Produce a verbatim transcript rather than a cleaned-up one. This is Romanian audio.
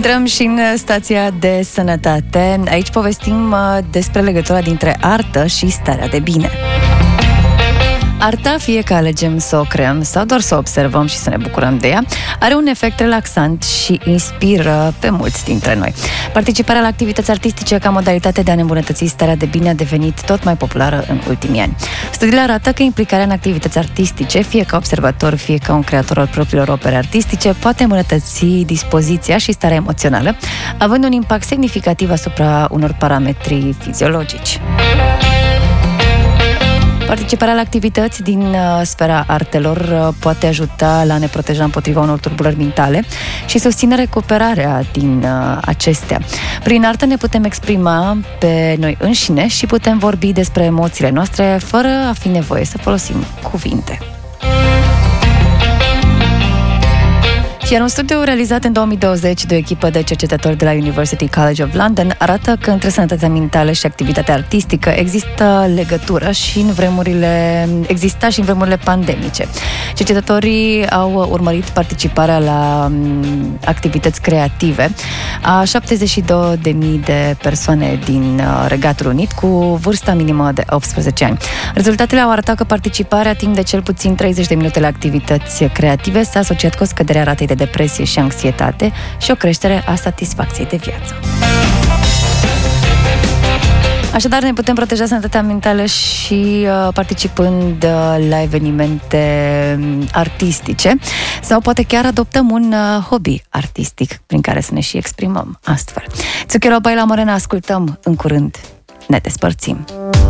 Intrăm și în stația de sănătate. Aici povestim despre legătura dintre artă și starea de bine. Arta, fie că alegem să o creăm sau doar să o observăm și să ne bucurăm de ea, are un efect relaxant și inspiră pe mulți dintre noi. Participarea la activități artistice ca modalitate de a ne îmbunătăți starea de bine a devenit tot mai populară în ultimii ani. Studiile arată că implicarea în activități artistice, fie ca observator, fie ca un creator al propriilor opere artistice, poate îmbunătăți dispoziția și starea emoțională, având un impact semnificativ asupra unor parametri fiziologici. Participarea la activități din uh, sfera artelor uh, poate ajuta la a ne proteja împotriva unor tulburări mentale și susține recuperarea din uh, acestea. Prin artă ne putem exprima pe noi înșine și putem vorbi despre emoțiile noastre fără a fi nevoie să folosim cuvinte. Iar un studiu realizat în două mii douăzeci de o echipă de cercetători de la University College of London arată că între sănătatea mentală și activitatea artistică există legătură și în vremurile, exista și în vremurile pandemice. Cercetătorii au urmărit participarea la um, activități creative a șaptezeci și două de mii de persoane din uh, Regatul Unit cu vârsta minimă de optsprezece ani. Rezultatele au arătat că participarea timp de cel puțin treizeci de minute la activități creative s-a asociat cu o scădere a ratei de depresie și anxietate și o creștere a satisfacției de viață. Așadar, ne putem proteja sănătatea mentală și uh, participând uh, la evenimente artistice sau poate chiar adoptăm un uh, hobby artistic prin care să ne și exprimăm astfel. Tsuchero Baila Morena, ascultăm în curând. Ne despărțim.